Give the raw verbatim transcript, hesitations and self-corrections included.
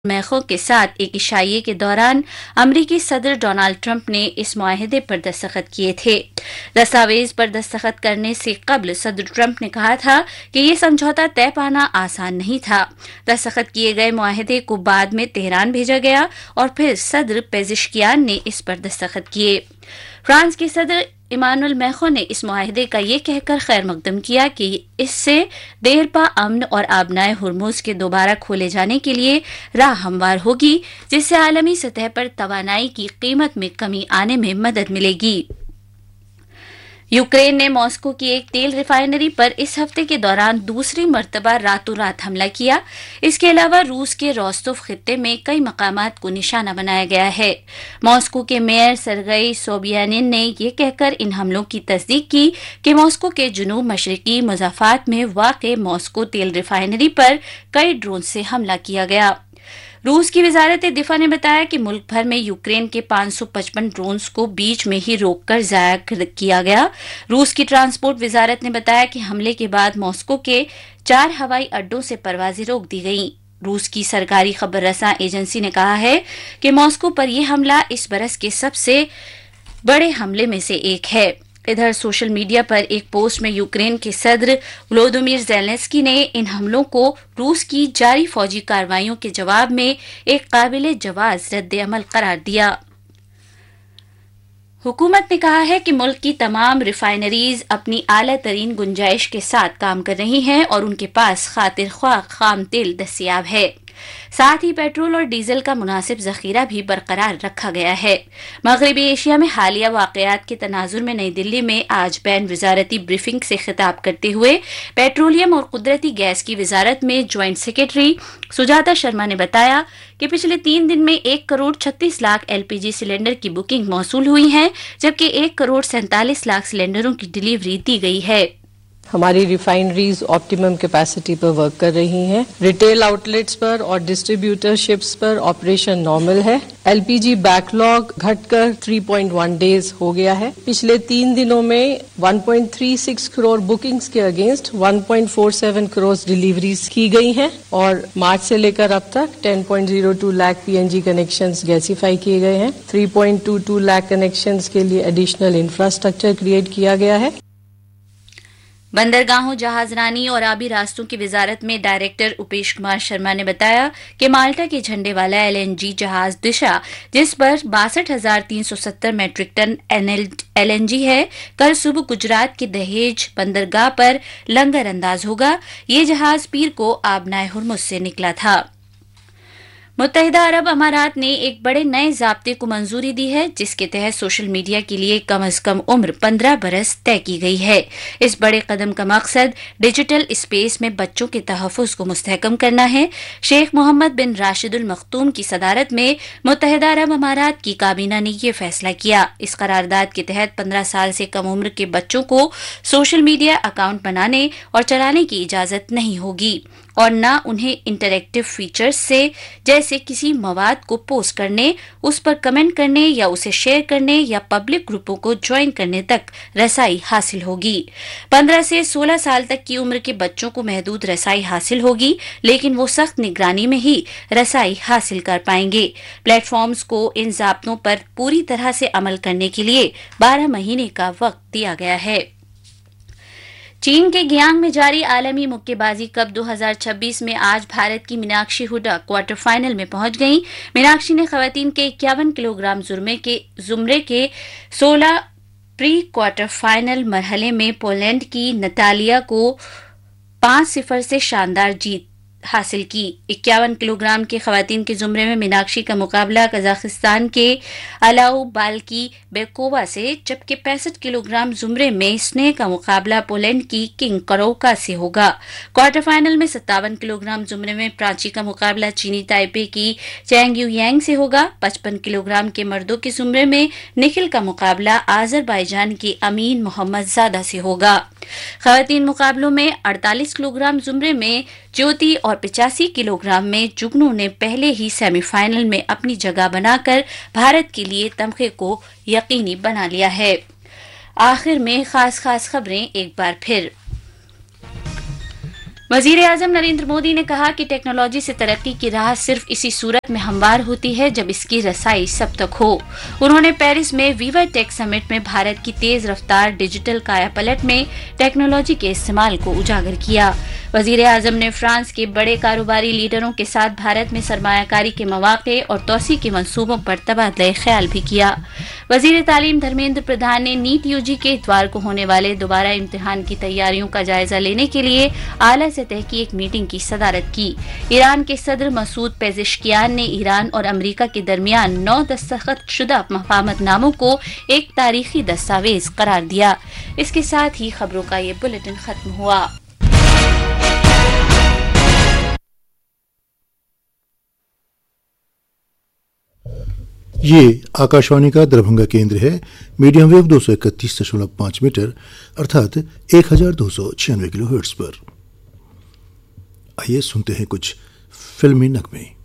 میخو کے ساتھ ایک عشائیے کے دوران امریکی صدر ڈونالڈ ٹرمپ نے اس معاہدے پر دستخط کیے تھے۔ دستاویز پر دستخط کرنے سے قبل صدر ٹرمپ نے کہا تھا کہ یہ سمجھوتا طے پانا آسان نہیں تھا۔ دستخط کیے گئے معاہدے کو بعد میں تہران بھیجا گیا اور پھر صدر پیزشکیان نے اس پر دستخط کیے۔ فرانس کے صدر ایمانوئل میخو نے اس معاہدے کا یہ کہہ کر خیر مقدم کیا کہ اس سے دیرپا امن اور آبنائے ہرمز کے دوبارہ کھولے جانے کے لیے راہ ہموار ہوگی، جس سے عالمی سطح پر توانائی کی قیمت میں کمی آنے میں مدد ملے گی۔ یوکرین نے ماسکو کی ایک تیل ریفائنری پر اس ہفتے کے دوران دوسری مرتبہ راتوں رات حملہ کیا۔ اس کے علاوہ روس کے روستوف خطے میں کئی مقامات کو نشانہ بنایا گیا ہے۔ ماسکو کے میئر سرگئی سوبیانین نے یہ کہہ کر ان حملوں کی تصدیق کی کہ ماسکو کے جنوب مشرقی مضافات میں واقع ماسکو تیل ریفائنری پر کئی ڈرون سے حملہ کیا گیا۔ روس کی وزارت دفاع نے بتایا کہ ملک بھر میں یوکرین کے پانچ سو پچپن ڈرونز کو بیچ میں ہی روک کر ضائع کیا گیا۔ روس کی ٹرانسپورٹ وزارت نے بتایا کہ حملے کے بعد ماسکو کے چار ہوائی اڈوں سے پروازیں روک دی گئیں۔ روس کی سرکاری خبر رساں ایجنسی نے کہا ہے کہ ماسکو پر یہ حملہ اس برس کے سب سے بڑے حملے میں سے ایک ہے۔ ادھر سوشل میڈیا پر ایک پوسٹ میں یوکرین کے صدر ولودیمیر زیلنسکی نے ان حملوں کو روس کی جاری فوجی کارروائیوں کے جواب میں ایک قابل جواز رد عمل قرار دیا۔ حکومت نے کہا ہے کہ ملک کی تمام ریفائنریز اپنی اعلیٰ ترین گنجائش کے ساتھ کام کر رہی ہیں اور ان کے پاس خاطر خواہ خام تیل دستیاب ہے۔ ساتھ ہی پیٹرول اور ڈیزل کا مناسب ذخیرہ بھی برقرار رکھا گیا ہے۔ مغربی ایشیا میں حالیہ واقعات کے تناظر میں نئی دلی میں آج بین وزارتی بریفنگ سے خطاب کرتے ہوئے پیٹرولیم اور قدرتی گیس کی وزارت میں جوائنٹ سیکرٹری سجاتا شرما نے بتایا کہ پچھلے تین دن میں ایک کروڑ چھتیس lakh L P G cylinder کی بکنگ موصول ہوئی ہے، جبکہ ایک کروڑ سینتالیس لاکھ سلنڈروں کی ڈیلیوری دی گئی ہے۔ ہماری ریفائنریز آپٹیمم کیپیسٹی پر ورک کر رہی ہیں۔ ریٹیل آؤٹ لیٹس پر اور ڈسٹریبیوٹر شپس پر آپریشن نارمل ہے۔ ایل پی جی بیک لاگ گھٹ کر تین پوائنٹ ایک ڈیز ہو گیا ہے۔ پچھلے تین دنوں میں ایک پوائنٹ تین چھہ کروڑ بکنگز کے اگینسٹ ایک پوائنٹ چار سات کروڑ ڈیلیوریز کی گئی ہیں اور مارچ سے لے کر اب تک دس پوائنٹ صفر دو لاکھ پی این جی کنیکشنز گیسیفائی کیے گئے ہیں۔ تین پوائنٹ دو دو لاکھ کنیکشنز کے لیے ایڈیشنل انفراسٹرکچر کریٹ کیا گیا ہے۔ بندرگاہوں، جہاز رانی اور آبی راستوں کی وزارت میں ڈائریکٹر اپیش کمار شرما نے بتایا کہ مالٹا کے جھنڈے والا ایل این جی جہاز دشا، جس پر باسٹھ ہزار تین سو ستر metric ton L N G ہے، کل صبح گجرات کے دہیج بندرگاہ پر لنگر انداز ہوگا۔ یہ جہاز پیر کو آبنائے ہرمز سے نکلا تھا۔ متحدہ عرب امارات نے ایک بڑے نئے ضابطے کو منظوری دی ہے، جس کے تحت سوشل میڈیا کے لیے کم از کم عمر پندرہ برس طے کی گئی ہے۔ اس بڑے قدم کا مقصد ڈیجیٹل اسپیس میں بچوں کے تحفظ کو مستحکم کرنا ہے۔ شیخ محمد بن راشد المختوم کی صدارت میں متحدہ عرب امارات کی کابینہ نے یہ فیصلہ کیا۔ اس قرارداد کے تحت پندرہ سال سے کم عمر کے بچوں کو سوشل میڈیا اکاؤنٹ بنانے اور چلانے کی اجازت نہیں ہوگی اور نہ انہیں انٹریکٹیو فیچرز سے جیسے کسی مواد کو پوسٹ کرنے، اس پر کمنٹ کرنے یا اسے شیئر کرنے یا پبلک گروپوں کو جوائن کرنے تک رسائی حاصل ہوگی۔ پندرہ سے سولہ سال تک کی عمر کے بچوں کو محدود رسائی حاصل ہوگی، لیکن وہ سخت نگرانی میں ہی رسائی حاصل کر پائیں گے۔ پلیٹ فارمز کو ان ضابطوں پر پوری طرح سے عمل کرنے کے لیے بارہ مہینے کا وقت دیا گیا ہے۔ چین کے گیانگ میں جاری عالمی مکے بازی کپ دو ہزار چھبیس میں آج بھارت کی میناکشی ہڈا کوارٹر فائنل میں پہنچ گئیں۔ میناکشی نے خواتین کے اکیاون کلو گرام زمرے کے سولہ پری کوارٹر فائنل مرحلے میں پولینڈ کی نتالیا کو پانچ صفر سے شاندار جیت حاصل کی۔ اکیاون کلو گرام کے خواتین کے زمرے میں میناکشی کا مقابلہ قزاقستان کے الاؤ بالکی بیکووا سے، جبکہ پینسٹھ کلو گرام زمرے میں سنے کا مقابلہ پولینڈ کی کنگ کروکا سے ہوگا۔ کوارٹر فائنل میں ستاون کلو گرام زمرے میں پرانچی کا مقابلہ چینی تائپے کی چینگ یو یانگ سے ہوگا۔ پچپن کلو گرام کے مردوں کے زمرے میں نکھل کا مقابلہ آذربائیجان کے امین محمد زادہ سے ہوگا۔ خواتین مقابلوں میں اڑتالیس کلو گرام زمرے میں جیوتی اور پچاسی کلو گرام میں جگنو نے پہلے ہی سیمی فائنل میں اپنی جگہ بنا کر بھارت کے لیے تمغے کو یقینی بنا لیا ہے۔ آخر میں خاص خاص خبریں ایک بار پھر۔ वजीर आजम नरेंद्र मोदी ने कहा कि टेक्नोलॉजी से तरक्की की राह सिर्फ इसी सूरत में हमवार होती है जब इसकी रसाई सब तक हो। उन्होंने पेरिस में वीवा टेक समिट में भारत की तेज रफ्तार डिजिटल कायापलट में टेक्नोलॉजी के इस्तेमाल को उजागर किया। वजीर आजम ने फ्रांस के बड़े कारोबारी लीडरों के साथ भारत में सरमायाकारी के मौके और तोसी के मंसूबों पर तबादला ख्याल भी किया। वजीर तालीम धर्मेंद्र प्रधान ने नीट यूजी के इतवार को होने वाले दोबारा इम्तिहान की तैयारियों का जायजा लेने के लिए आला सतह की एक मीटिंग की सदारत की। ईरान के सदर मसूद पेज़ेश्कियान ने ईरान और अमेरिका के दरमियान नौ दस्तखत शुदा मफाहमतनामों को एक तारीखी दस्तावेज करार दिया। इसके साथ ही खबरों का ये बुलेटिन खत्म हुआ। ये आकाशवाणी का दरभंगा केंद्र है। मीडियम वेव दो सौ इकतीस दशमलव पाँच मीटर अर्थात एक हजार दो सौ छियानवे किलो हर्ट्ज पर। आइए सुनते हैं कुछ फिल्मी नगमे।